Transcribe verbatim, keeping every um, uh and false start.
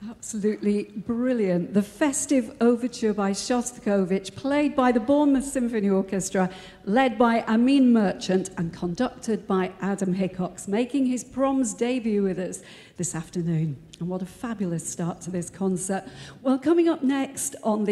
Absolutely brilliant. The Festive Overture by Shostakovich, played by the Bournemouth Symphony Orchestra, led by Amin Merchant and conducted by Adam Hickox, making his Proms debut with us this afternoon. And what a fabulous start to this concert. Well, coming up next on the